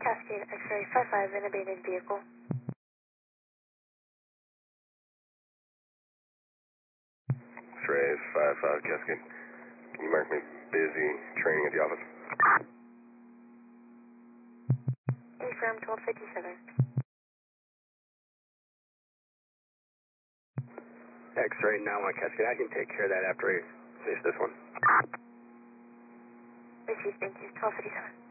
Cascade X-ray 55 in abandoned vehicle. X-ray 55 Cascade. Can you mark me busy training at the office? Affirm 1257. X-ray now on Cascade. I can take care of that after I finish this one. Receive, thank you. 1257.